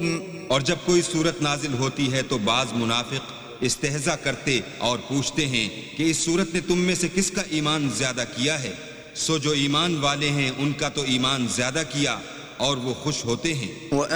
और जब कोई सूरत नाजिल होती है तो बाज मुनाफिक इस्तेहजा करते और पूछते हैं कि इस सूरत ने तुम में से किसका ईमान ज्यादा किया है। सो जो ईमान वाले हैं उनका तो ईमान ज्यादा किया और वो खुश होते हैं।